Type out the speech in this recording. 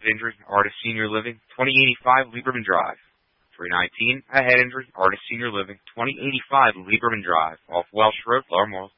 injury, Artis Senior Living, 2085 Lieberman Drive. 319, a head injury, Artis Senior Living, 2085 Lieberman Drive, off Welsh Road, Lower Moreland.